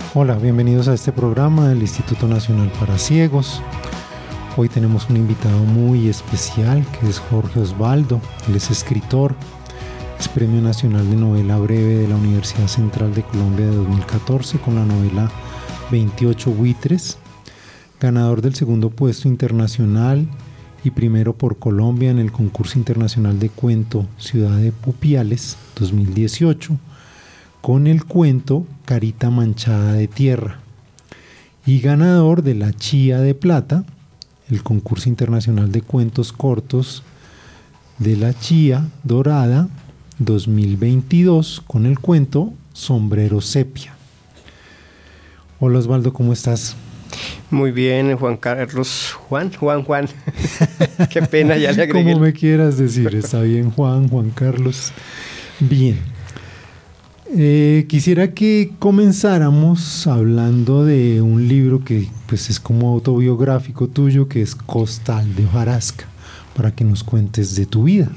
Hola, bienvenidos a este programa del Instituto Nacional para Ciegos. Hoy tenemos un invitado muy especial que es Jorge Osvaldo. Él es escritor, es Premio Nacional de Novela Breve de la Universidad Central de Colombia de 2014 con la novela 28 buitres, ganador del segundo puesto internacional y primero por Colombia en el concurso internacional de cuento Ciudad de Pupiales 2018 con el cuento Carita Manchada de Tierra, y ganador de la Chía de Plata, el concurso internacional de cuentos cortos de la Chía Dorada 2022 con el cuento Sombrero Sepia. Hola Osvaldo, ¿cómo estás? Muy bien, Juan Carlos. Juan. Qué pena, ya le agregué. Como me quieras decir, está bien, Juan Carlos. Bien. Quisiera que comenzáramos hablando de un libro que pues, es como autobiográfico tuyo, que es Costal de Hojarasca, para que nos cuentes de tu vida.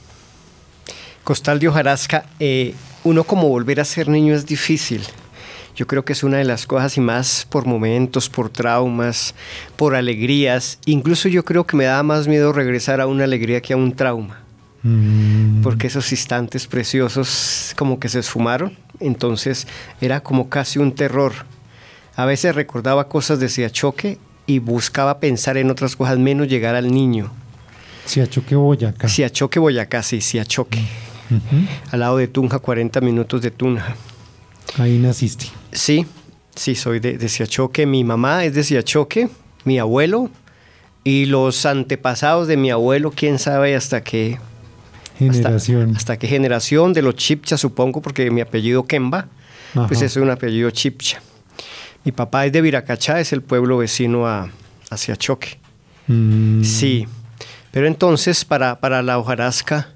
Costal de Hojarasca, uno como volver a ser niño es difícil. Yo creo que es una de las cosas, y más por momentos, por traumas, por alegrías. Incluso yo creo que me da más miedo regresar a una alegría que a un trauma. Porque esos instantes preciosos como que se esfumaron, entonces era como casi un terror. A veces recordaba cosas de Siachoque y buscaba pensar en otras cosas, menos llegar al niño. Siachoque, Boyacá. Siachoque, Boyacá, sí, Siachoque. Al lado de Tunja, 40 minutos de Tunja. Ahí naciste. Sí, soy de Siachoque. Mi mamá es de Siachoque, mi abuelo, y los antepasados de mi abuelo, quién sabe hasta qué generación. Hasta qué generación, de los Chipcha, supongo, porque mi apellido Kemba, pues es un apellido Chipcha. Mi papá es de Viracachá, es el pueblo vecino a Siachoque. Sí, pero entonces para la hojarasca,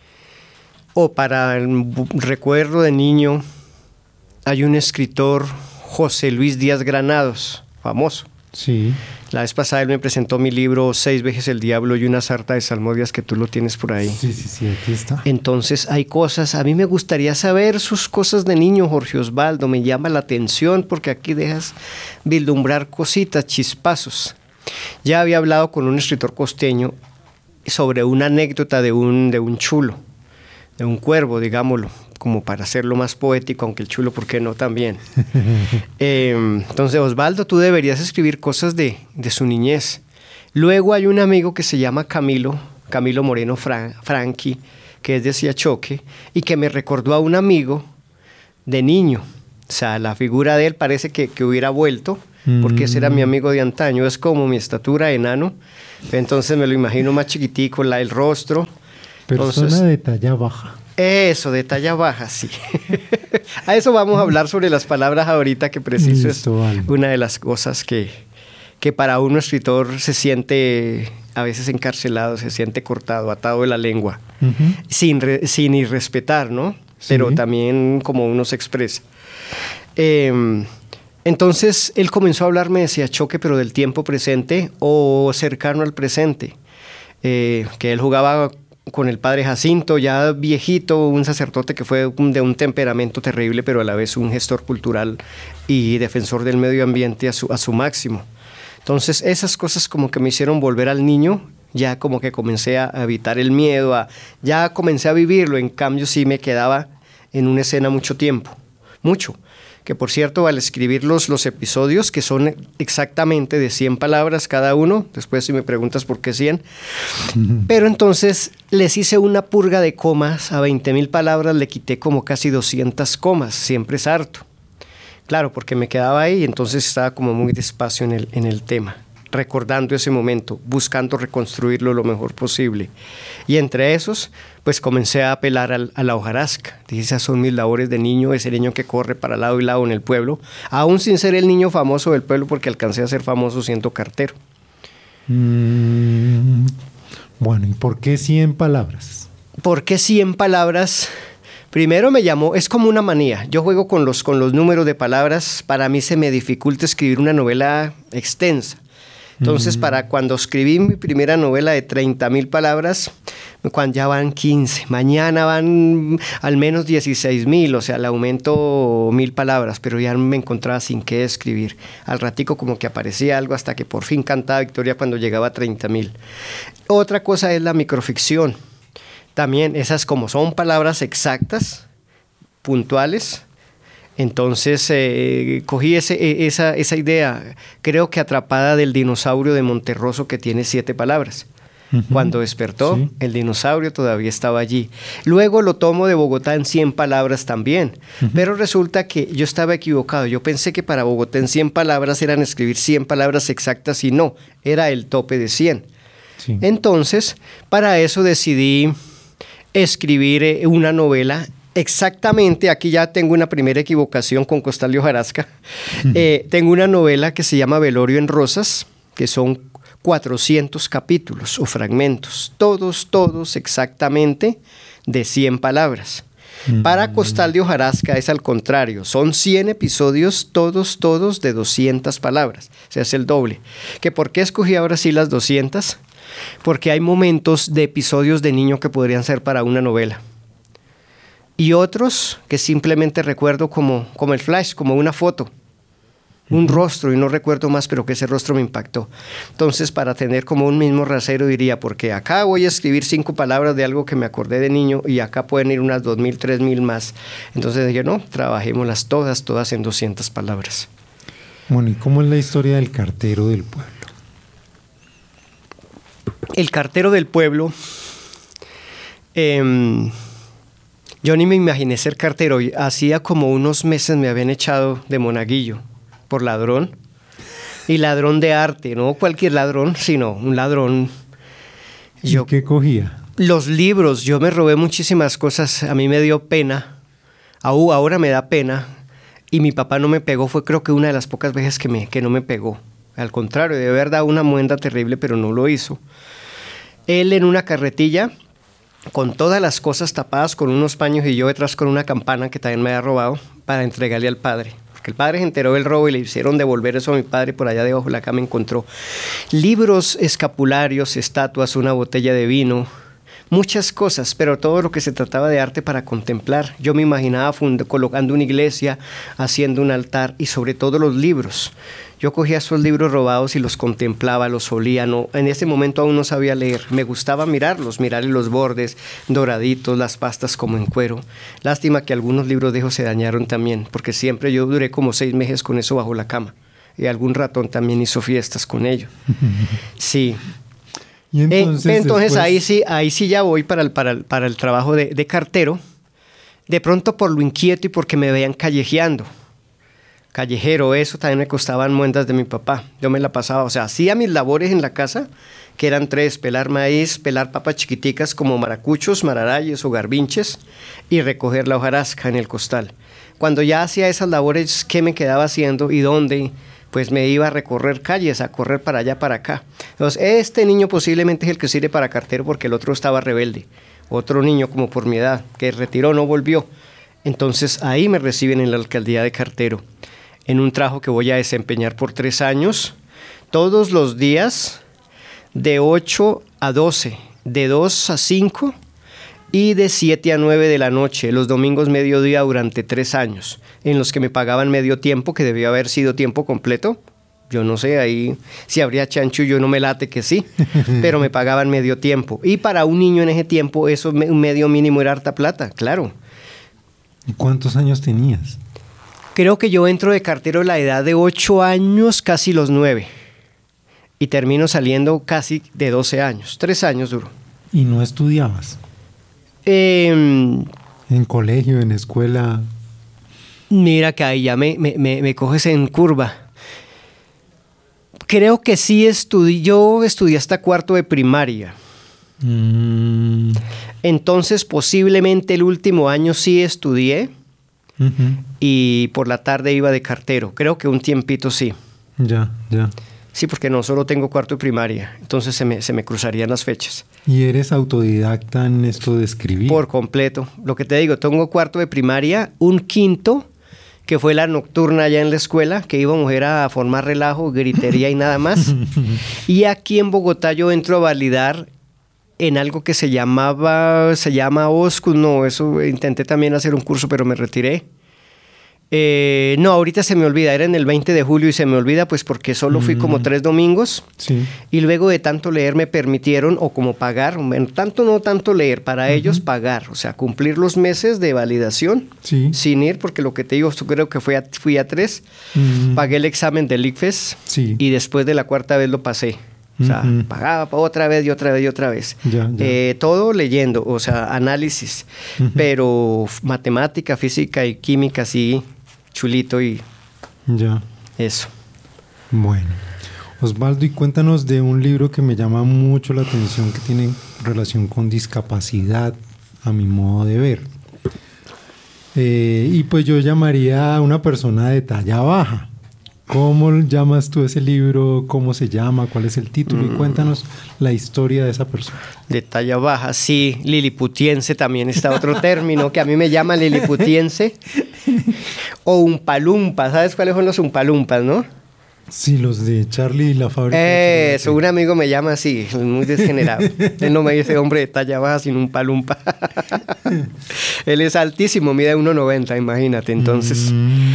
o para el recuerdo de niño, hay un escritor, José Luis Díaz Granados, famoso. Sí. La vez pasada él me presentó mi libro 6 veces el diablo y una sarta de salmodias, que tú lo tienes por ahí. Sí, aquí está. Entonces hay cosas, a mí me gustaría saber sus cosas de niño, Jorge Osvaldo, me llama la atención porque aquí dejas vislumbrar cositas, chispazos. Ya había hablado con un escritor costeño sobre una anécdota de un chulo, de un cuervo, digámoslo, como para hacerlo más poético, aunque el chulo, ¿por qué no también? Entonces, Osvaldo, tú deberías escribir cosas de su niñez. Luego hay un amigo que se llama Camilo Moreno Franqui, que es de Siachoque, y que me recordó a un amigo de niño. O sea, la figura de él parece que hubiera vuelto, porque ese era mi amigo de antaño. Es como mi estatura, enano. Entonces me lo imagino más chiquitico, el rostro. Persona entonces, de talla baja. Eso, de talla baja, sí. A eso vamos a hablar sobre las palabras ahorita, que preciso es una de las cosas que para uno escritor se siente a veces encarcelado, se siente cortado, atado de la lengua, sin irrespetar, ¿no? Sí. Pero también como uno se expresa. Entonces él comenzó a hablarme de Siachoque, pero del tiempo presente o cercano al presente, que él jugaba con el padre Jacinto, ya viejito, un sacerdote que fue de un temperamento terrible, pero a la vez un gestor cultural y defensor del medio ambiente a su máximo. Entonces esas cosas como que me hicieron volver al niño, ya como que comencé a evitar el miedo, ya comencé a vivirlo. En cambio sí me quedaba en una escena mucho tiempo, mucho. Que por cierto, al escribir los episodios, que son exactamente de 100 palabras cada uno, después si me preguntas por qué 100, pero entonces les hice una purga de comas, a 20,000 palabras le quité como casi 200 comas, siempre es harto. Claro, porque me quedaba ahí y entonces estaba como muy despacio en el tema, recordando ese momento, buscando reconstruirlo lo mejor posible. Y entre esos, pues comencé a apelar a la hojarasca. Dije, esas son mis labores de niño, ese niño que corre para lado y lado en el pueblo, aún sin ser el niño famoso del pueblo, porque alcancé a ser famoso siendo cartero. Bueno, ¿y por qué 100 palabras? ¿Por qué 100 palabras? Primero me llamó, es como una manía. Yo juego con los números de palabras. Para mí se me dificulta escribir una novela extensa. Entonces, para cuando escribí mi primera novela de 30.000 palabras, cuando ya van 15, mañana van al menos 16.000, o sea, le aumento 1.000 palabras, pero ya me encontraba sin qué escribir. Al ratico como que aparecía algo hasta que por fin cantaba victoria cuando llegaba a 30.000. Otra cosa es la microficción. También esas como son palabras exactas, puntuales. Entonces cogí esa idea, creo que atrapada del dinosaurio de Monterroso que tiene 7 palabras. Cuando despertó, sí, el dinosaurio todavía estaba allí. Luego lo tomo de Bogotá en 100 palabras también. Pero resulta que yo estaba equivocado. Yo pensé que para Bogotá en 100 palabras eran escribir 100 palabras exactas y no, era el tope de 100. Sí. Entonces, para eso decidí escribir una novela. Exactamente, aquí ya tengo una primera equivocación con Costal de Hojarasca. Tengo una novela que se llama Velorio en Rosas, que son 400 capítulos o fragmentos, todos exactamente de 100 palabras. Para Costal de Hojarasca es al contrario, son 100 episodios, todos de 200 palabras, o sea, es el doble. ¿Que por qué escogí ahora sí las 200? Porque hay momentos de episodios de niño que podrían ser para una novela. Y otros que simplemente recuerdo como el flash, como una foto, un rostro, y no recuerdo más, pero que ese rostro me impactó. Entonces, para tener como un mismo rasero, diría, porque acá voy a escribir 5 palabras de algo que me acordé de niño, y acá pueden ir unas 2.000, 3.000 más. Entonces dije, no, trabajémoslas todas en 200 palabras. Bueno, ¿y cómo es la historia del cartero del pueblo? El cartero del pueblo... yo ni me imaginé ser cartero. Hacía como unos meses me habían echado de monaguillo por ladrón. Y ladrón de arte, no cualquier ladrón, sino un ladrón. ¿Y qué cogía? Los libros. Yo me robé muchísimas cosas. A mí me dio pena. Ahora me da pena. Y mi papá no me pegó. Fue creo que una de las pocas veces que no me pegó. Al contrario, de verdad una muenda terrible, pero no lo hizo. Él en una carretilla, con todas las cosas tapadas con unos paños y yo detrás con una campana que también me había robado para entregarle al padre. Porque el padre se enteró del robo y le hicieron devolver eso a mi padre. Por allá debajo de la cama encontró libros, escapularios, estatuas, una botella de vino, muchas cosas, pero todo lo que se trataba de arte para contemplar. Yo me imaginaba colocando una iglesia, haciendo un altar y sobre todo los libros. Yo cogía esos libros robados y los contemplaba, los olía. No, en ese momento aún no sabía leer. Me gustaba mirarlos, mirarle los bordes doraditos, las pastas como en cuero. Lástima que algunos libros de esos se dañaron también, porque siempre yo duré como 6 meses con eso bajo la cama. Y algún ratón también hizo fiestas con ello. Sí. Y entonces después... ahí sí ya voy para el trabajo de cartero. De pronto por lo inquieto y porque me veían callejeando. Callejero, eso también me costaban muendas de mi papá. Yo me la pasaba, o sea, hacía mis labores en la casa, que eran 3, pelar maíz, pelar papas chiquiticas como maracuchos, mararayes o garbinches, y recoger la hojarasca en el costal. Cuando ya hacía esas labores, ¿qué me quedaba haciendo y dónde? Pues me iba a recorrer calles, a correr para allá, para acá. Entonces, este niño posiblemente es el que sirve para cartero porque el otro estaba rebelde. Otro niño como por mi edad, que retiró, no volvió. Entonces, ahí me reciben en la alcaldía de cartero, en un trabajo que voy a desempeñar por 3 años, todos los días de 8 a 12, de 2 a 5 y de 7 a 9 de la noche, los domingos mediodía durante 3 años, en los que me pagaban medio tiempo, que debió haber sido tiempo completo. Yo no sé, ahí si habría chancho, yo no me late que sí, pero me pagaban medio tiempo. Y para un niño en ese tiempo, eso un medio mínimo era harta plata, claro. ¿Y cuántos años tenías? Creo que yo entro de cartero a la edad de 8 años, casi los 9. Y termino saliendo casi de 12 años. 3 años duro. ¿Y no estudiabas? ¿En colegio, en escuela? Mira que ahí ya me coges en curva. Creo que sí estudié. Yo estudié hasta 4º de primaria. Entonces posiblemente el último año sí estudié. Y por la tarde iba de cartero. Creo que un tiempito sí. Ya. Sí, porque no solo tengo 4º de primaria, entonces se me cruzarían las fechas. ¿Y eres autodidacta en esto de escribir? Por completo. Lo que te digo, tengo 4º de primaria, un 5º que fue la nocturna allá en la escuela, que íbamos a formar relajo, gritería y nada más. Y aquí en Bogotá yo entro a validar en algo que se llama OSCU, no, eso intenté también hacer un curso, pero me retiré. No, ahorita se me olvida, era en el 20 de julio y se me olvida pues porque solo fui como 3 domingos. Sí. Y luego de tanto leer me permitieron, o como pagar, no tanto leer, para ellos pagar, o sea, cumplir los meses de validación sin ir, porque lo que te digo, creo que fui a 3, pagué el examen del ICFES y después de la 4ª vez lo pasé. O sea, pagaba otra vez y otra vez y otra vez. Ya. Todo leyendo, o sea, análisis, pero matemática, física y química sí, chulito y eso. Bueno, Osvaldo, y cuéntanos de un libro que me llama mucho la atención, que tiene relación con discapacidad, a mi modo de ver. Y pues yo llamaría a una persona de talla baja. ¿Cómo llamas tú ese libro? ¿Cómo se llama? ¿Cuál es el título? Y cuéntanos la historia de esa persona. De talla baja, sí. Liliputiense también está otro término que a mí me llama liliputiense. O umpalumpa. ¿Sabes cuáles son los umpalumpas, no? Sí, los de Charlie y la fábrica. Eso, un amigo me llama así, muy desgenerado. Él no me dice hombre de talla baja, sino un palumpa. Él es altísimo, mide 1,90, imagínate. Entonces,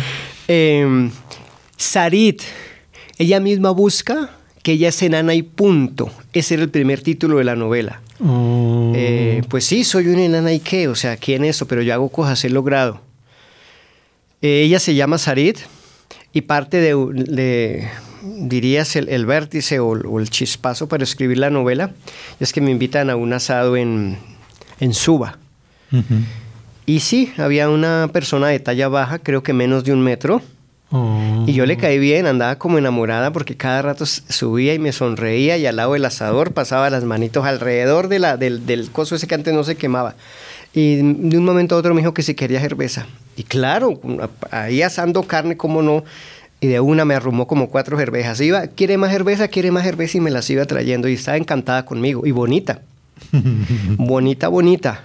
Sarit, ella misma busca que ella es enana y punto. Ese era el primer título de la novela. Pues sí, soy una enana y qué, o sea, ¿quién es eso? Pero yo hago cosas, he logrado. Ella se llama Sarit y parte de dirías, el vértice o el chispazo para escribir la novela es que me invitan a un asado en Suba. Y sí, había una persona de talla baja, creo que menos de 1 metro. Y yo le caí bien, andaba como enamorada porque cada rato subía y me sonreía y al lado del asador pasaba las manitos alrededor del coso ese que antes no se quemaba. Y de un momento a otro me dijo que si quería cerveza. Y claro, ahí asando carne, cómo no. Y de una me arrumó como 4 cervezas. Iba, ¿quiere más cerveza? Y me las iba trayendo. Y estaba encantada conmigo. Y bonita. bonita.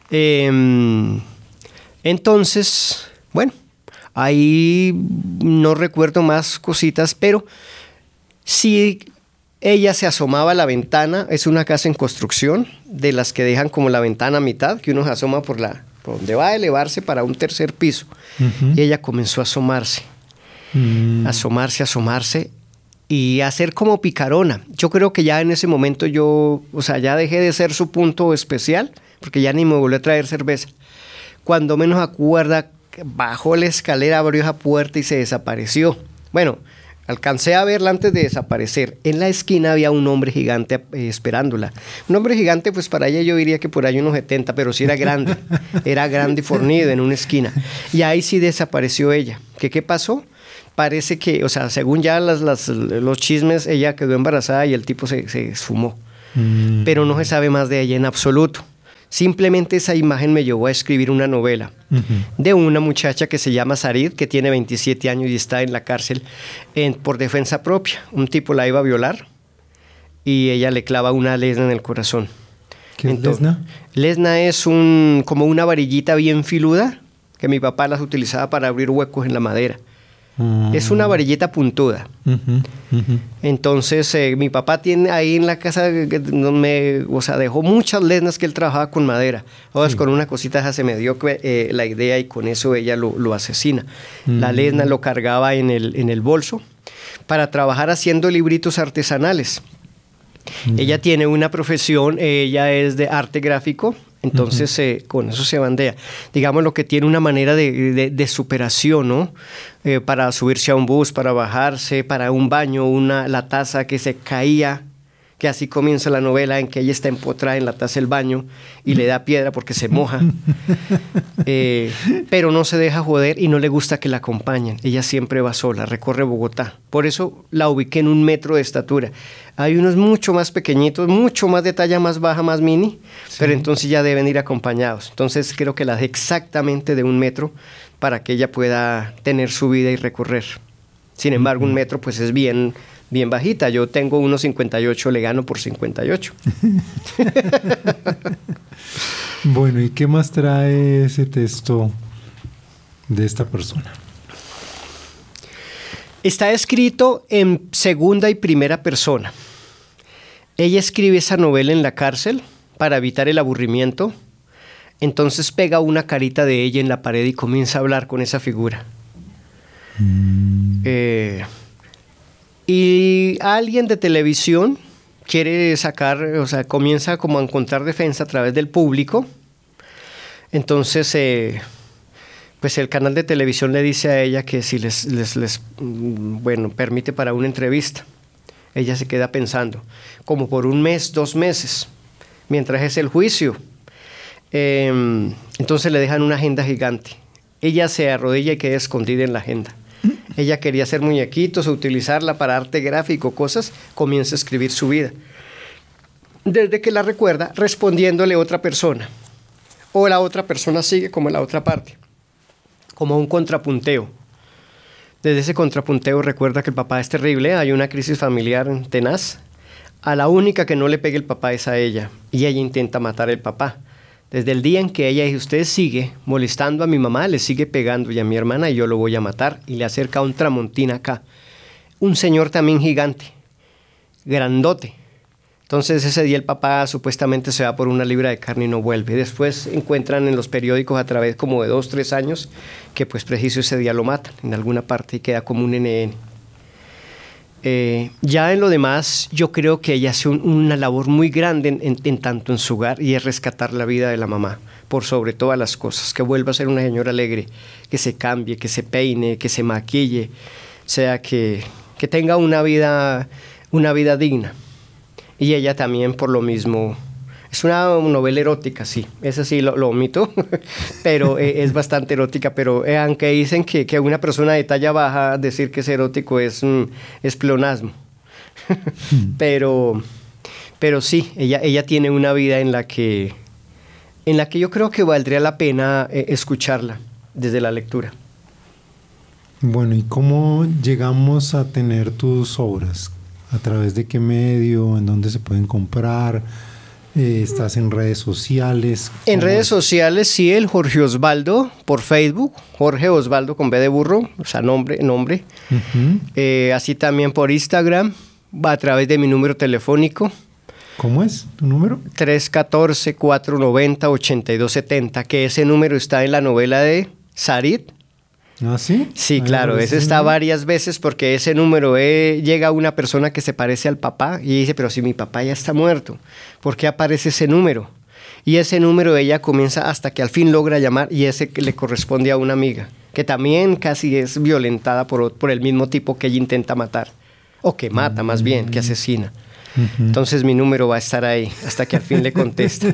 Entonces, bueno, ahí no recuerdo más cositas, pero sí ella se asomaba a la ventana. Es una casa en construcción, de las que dejan como la ventana a mitad, que uno se asoma por donde va a elevarse para un 3er piso. Y ella comenzó a asomarse. Asomarse y hacer como picarona. Yo creo que ya en ese momento ya dejé de ser su punto especial, porque ya ni me volvió a traer cerveza. Cuando menos acuerda, bajó la escalera, abrió esa puerta y se desapareció. Bueno, alcancé a verla antes de desaparecer. En la esquina había un hombre gigante esperándola. Un hombre gigante, pues para ella yo diría que por ahí unos 70, pero sí era grande. Era grande y fornido en una esquina. Y ahí sí desapareció ella. ¿Qué pasó? Parece que, o sea, según ya los chismes, ella quedó embarazada y el tipo se esfumó. Pero no se sabe más de ella en absoluto. Simplemente esa imagen me llevó a escribir una novela de una muchacha que se llama Sarit, que tiene 27 años y está en la cárcel por defensa propia. Un tipo la iba a violar y ella le clava una lesna en el corazón. ¿Qué es lesna? Lesna es como una varillita bien filuda que mi papá las utilizaba para abrir huecos en la madera. Es una varillita puntuda. Entonces, mi papá tiene ahí en la casa, dejó muchas lesnas que él trabajaba con madera. Con una cosita se me dio la idea y con eso ella lo asesina. La lesna lo cargaba en el bolso para trabajar haciendo libritos artesanales. Ella tiene una profesión, ella es de arte gráfico. Entonces, con eso se bandea. Digamos lo que tiene una manera de superación, ¿no? Para subirse a un bus, para bajarse, para un baño, la taza que se caía, que así comienza la novela, en que ella está empotrada en la taza del baño y le da piedra porque se moja. Pero no se deja joder y no le gusta que la acompañen. Ella siempre va sola, recorre Bogotá. Por eso la ubiqué en 1 metro de estatura. Hay unos mucho más pequeñitos, mucho más de talla más baja, más mini, pero entonces ya deben ir acompañados. Entonces creo que la dejé exactamente de 1 metro para que ella pueda tener su vida y recorrer. Sin embargo, 1 metro pues es bien bajita. Yo tengo 1,58, le gano por 58. Bueno, ¿y qué más trae ese texto de esta persona? Está escrito en segunda y primera persona. Ella escribe esa novela en la cárcel para evitar el aburrimiento. Entonces pega una carita de ella en la pared y comienza a hablar con esa figura. Y alguien de televisión quiere sacar, o sea, comienza como a encontrar defensa a través del público. Entonces, pues el canal de televisión le dice a ella que si les permite para una entrevista. Ella se queda pensando, como por 1 mes, 2 meses, mientras es el juicio. Entonces le dejan una agenda gigante. Ella se arrodilla y queda escondida en la agenda. Ella quería hacer muñequitos o utilizarla para arte gráfico, cosas. Comienza a escribir su vida. Desde que la recuerda, respondiéndole otra persona. O la otra persona sigue como en la otra parte. Como un contrapunteo. Desde ese contrapunteo recuerda que el papá es terrible, hay una crisis familiar tenaz. A la única que no le pegue el papá es a ella. Y ella intenta matar al papá. Desde el día en que ella dice, usted sigue molestando a mi mamá, le sigue pegando y a mi hermana y yo lo voy a matar. Y le acerca un tramontín acá. Un señor también gigante, grandote. Entonces ese día el papá supuestamente se va por una libra de carne y no vuelve. Después encuentran en los periódicos a través como de 2, 3 años que pues preciso ese día lo matan en alguna parte y queda como un NN. Ya en lo demás, yo creo que ella hace una labor muy grande en tanto en su hogar y es rescatar la vida de la mamá, por sobre todas las cosas, que vuelva a ser una señora alegre, que se cambie, que se peine, que se maquille, o sea, que tenga una vida digna. Y ella también por lo mismo. Es una novela erótica, sí, esa sí lo omito, pero es bastante erótica, pero aunque dicen que una persona de talla baja decir que es erótico es pleonasmo, pero sí, ella tiene una vida en la que yo creo que valdría la pena escucharla desde la lectura. Bueno, ¿y cómo llegamos a tener tus obras? ¿A través de qué medio? ¿En dónde se pueden comprar? ¿Estás en redes sociales? En redes sociales, sí, el Jorge Osvaldo por Facebook, Jorge Osvaldo con B de burro, o sea, nombre. Uh-huh. Así también por Instagram, a través de mi número telefónico. ¿Cómo es tu número? 314-490-8270, que ese número está en la novela de Sarit. ¿Ah, sí? Sí, claro, ese está varias veces porque ese número llega a una persona que se parece al papá y dice, pero si mi papá ya está muerto, ¿por qué aparece ese número? Y ese número ella comienza hasta que al fin logra llamar y ese le corresponde a una amiga, que también casi es violentada por el mismo tipo que ella intenta matar, o que mata más bien, que asesina. Uh-huh. Entonces mi número va a estar ahí hasta que al fin le contesta.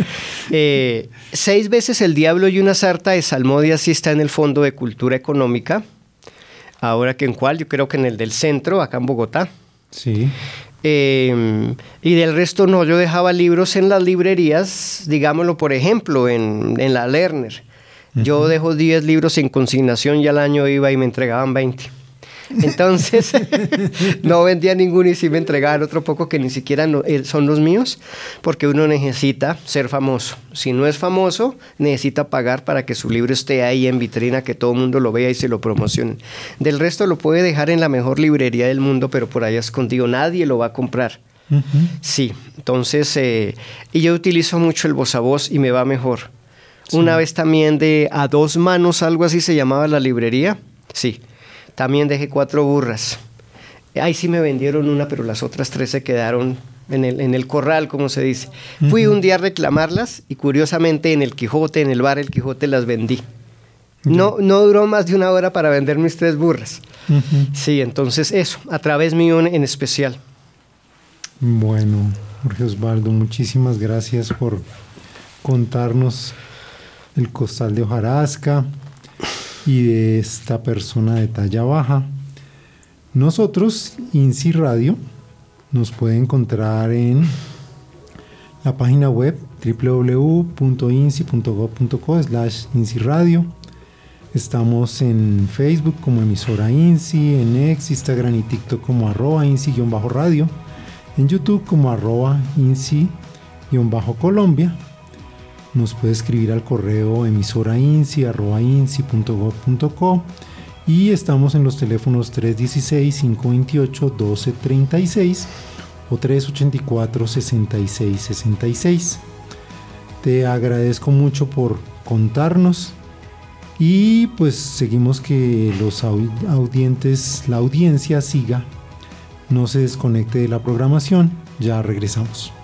6 veces el diablo y una sarta de Salmodia sí está en el Fondo de Cultura Económica. Ahora que en cuál, yo creo que en el del centro, acá en Bogotá. Sí. Y del resto no, yo dejaba libros en las librerías, digámoslo por ejemplo, en la Lerner. Uh-huh. Yo dejo 10 libros en consignación y al año iba y me entregaban 20. Entonces no vendía ninguno y sí me entregaban otro poco que ni siquiera son los míos, porque uno necesita ser famoso. Si no es famoso, necesita pagar para que su libro esté ahí en vitrina, que todo el mundo lo vea y se lo promocionen. Del resto lo puede dejar en la mejor librería del mundo, pero por ahí escondido, nadie lo va a comprar. Uh-huh. Sí, entonces, y yo utilizo mucho el voz a voz y me va mejor. Sí. Una vez también de A Dos Manos, algo así se llamaba la librería, sí. También dejé 4 burras. Ahí sí me vendieron una, pero las otras 3 se quedaron en el corral, como se dice. Uh-huh. Fui un día a reclamarlas y curiosamente en el Quijote, en el bar El Quijote, las vendí. Uh-huh. No duró más de 1 hora para vender mis 3 burras. Uh-huh. Sí, entonces eso, a través mío en especial. Bueno, Jorge Osvaldo, muchísimas gracias por contarnos el costal de hojarasca y de esta persona de talla baja. Nosotros, INSI Radio, nos puede encontrar en la página web www.insi.gov.co/INSI Radio. Estamos en Facebook como emisora INSI, en X, Instagram y TikTok como @INSI_radio, en YouTube como @INSI_Colombia. Nos puede escribir al correo emisorainsi@insi.gov.co y estamos en los teléfonos 316-528-1236 o 384-6666. Te agradezco mucho por contarnos y pues seguimos que los audientes, la audiencia siga, no se desconecte de la programación, ya regresamos.